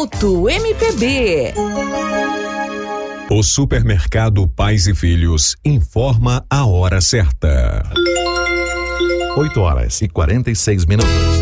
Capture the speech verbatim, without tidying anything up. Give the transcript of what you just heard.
Minuto M P B. O supermercado Pais e Filhos informa a hora certa. oito horas e quarenta e seis minutos.